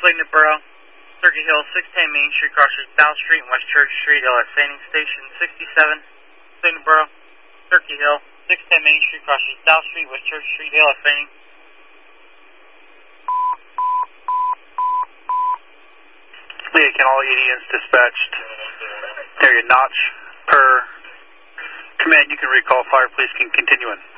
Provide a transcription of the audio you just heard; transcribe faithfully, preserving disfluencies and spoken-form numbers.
Fleetwood Borough, Turkey Hill, six ten Main Street, crosses South Street and West Church Street, L S Fanning Station sixty-seven. Fleetwood Borough, Turkey Hill, six ten Main Street, crosses South Street, West Church Street, L S Fanning. Leah, can all E D Ns dispatched area Notch per command, you can recall, fire police can continue in.